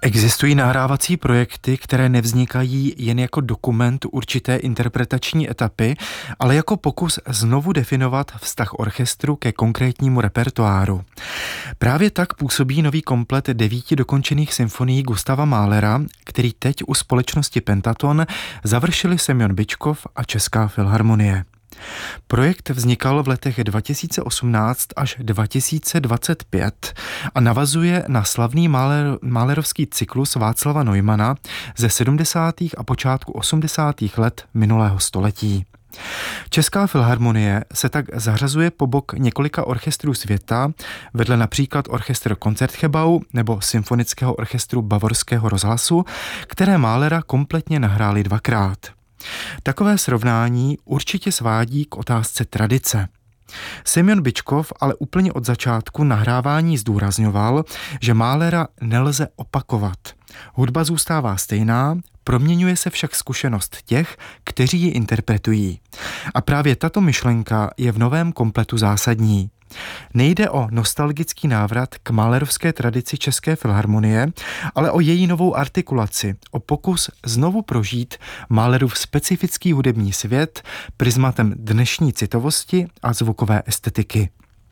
Existují nahrávací projekty, které nevznikají jen jako dokument určité interpretační etapy, ale jako pokus znovu definovat vztah orchestru ke konkrétnímu repertoáru. Právě tak působí nový komplet 9 dokončených symfonií Gustava Mahlera, který teď u společnosti Pentaton završili Semjon Byčkov a Česká filharmonie. Projekt vznikal v letech 2018 až 2025 a navazuje na slavný Mahlerovský cyklus Václava Neumana ze 70. a počátku 80. let minulého století. Česká filharmonie se tak zařazuje po bok několika orchestrů světa, vedle například orchestr Koncertgebouw nebo symfonického orchestru Bavorského rozhlasu, které Mahlera kompletně nahráli dvakrát. Takové srovnání určitě svádí k otázce tradice. Semjon Byčkov ale úplně od začátku nahrávání zdůrazňoval, že Mahlera nelze opakovat. Hudba zůstává stejná, proměňuje se však zkušenost těch, kteří ji interpretují. A právě tato myšlenka je v novém kompletu zásadní. Nejde o nostalgický návrat k mahlerovské tradici České filharmonie, ale o její novou artikulaci, o pokus znovu prožít Mahlerův specifický hudební svět prismatem dnešní citovosti a zvukové estetiky.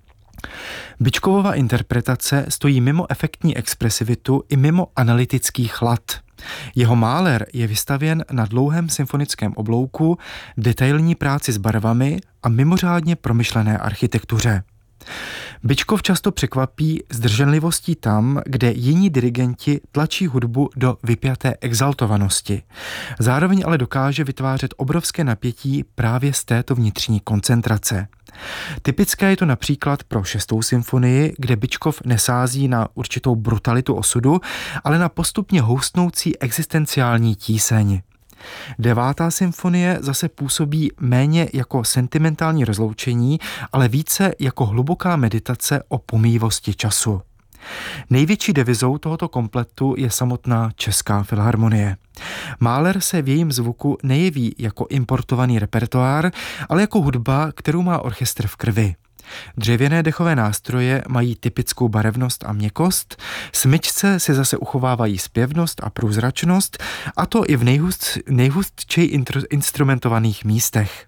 Byčkovova interpretace stojí mimo efektní expresivitu i mimo analytický chlad. Jeho Mahler je vystavěn na dlouhém symfonickém oblouku, detailní práci s barvami a mimořádně promyšlené architektuře. Byčkov často překvapí zdrženlivostí tam, kde jiní dirigenti tlačí hudbu do vypjaté exaltovanosti. Zároveň ale dokáže vytvářet obrovské napětí právě z této vnitřní koncentrace. Typické je to například pro 6. symfonii, kde Byčkov nesází na určitou brutalitu osudu, ale na postupně houstnoucí existenciální tíseň. 9. symfonie zase působí méně jako sentimentální rozloučení, ale více jako hluboká meditace o pomíjivosti času. Největší devizou tohoto kompletu je samotná Česká filharmonie. Mahler se v jejím zvuku nejeví jako importovaný repertoár, ale jako hudba, kterou má orchestr v krvi. Dřevěné dechové nástroje mají typickou barevnost a měkkost, smyčce si zase uchovávají zpěvnost a průzračnost, a to i v nejhustčej instrumentovaných místech.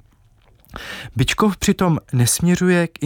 Byčkov přitom nesměřuje k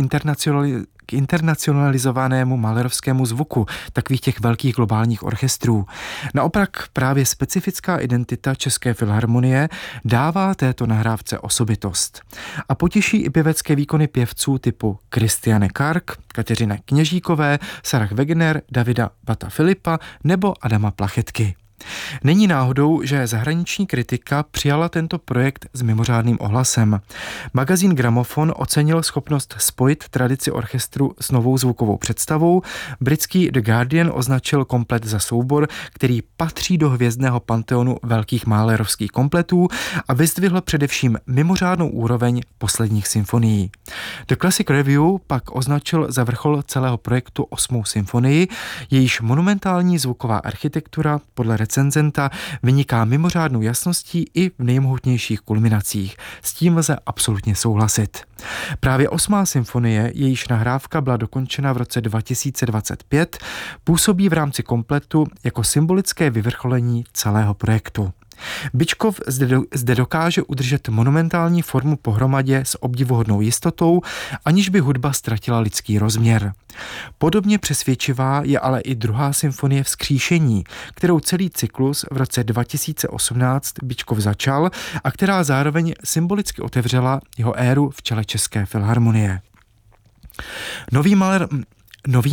internacionalizovanému mahlerovskému zvuku takových těch velkých globálních orchestrů. Naopak právě specifická identita České filharmonie dává této nahrávce osobitost. A potěší i pěvecké výkony pěvců typu Christiane Karg, Kateřiny Kněžíkové, Sarah Wegener, Davida Bata Filipa nebo Adama Plachetky. Není náhodou, že zahraniční kritika přijala tento projekt s mimořádným ohlasem. Magazín Gramofon ocenil schopnost spojit tradici orchestru s novou zvukovou představou, britský The Guardian označil komplet za soubor, který patří do hvězdného panteonu velkých mahlerovských kompletů a vyzdvihl především mimořádnou úroveň posledních symfonií. The Classic Review pak označil za vrchol celého projektu 8. symfonii, jejíž monumentální zvuková architektura podle recenzenta vyniká mimořádnou jasností i v nejmohutnějších kulminacích. S tím lze absolutně souhlasit. Právě 8. symfonie, jejíž nahrávka byla dokončena v roce 2025, působí v rámci kompletu jako symbolické vyvrcholení celého projektu. Byčkov zde dokáže udržet monumentální formu pohromadě s obdivuhodnou jistotou, aniž by hudba ztratila lidský rozměr. Podobně přesvědčivá je ale i 2. symfonie Vzkříšení, kterou celý cyklus v roce 2018 Byčkov začal a která zároveň symbolicky otevřela jeho éru v čele České filharmonie. Nový